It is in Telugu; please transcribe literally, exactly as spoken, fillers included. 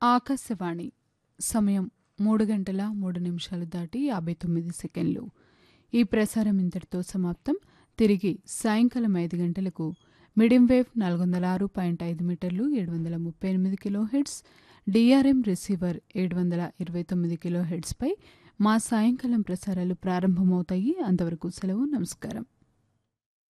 ఆకాశవాణి సమయం మూడు గంటల మూడు నిమిషాలు దాటి యాభై తొమ్మిది సెకండ్లు. ఈ ప్రసారం ఇంతటితో సమాప్తం. తిరిగి సాయంకాలం ఐదు గంటలకు మీడియం వేవ్ నాలుగు వందల ఆరు పాయింట్ ఐదు మీటర్లు ఏడు వందల ముప్పై ఎనిమిది కిలో హెడ్స్, డిఆర్ఎం రిసీవర్ ఏడు వందల ఇరవై తొమ్మిది కిలో హెడ్స్పై మా సాయంకాలం ప్రసారాలు ప్రారంభమవుతాయి. అంతవరకు సెలవు. నమస్కారం.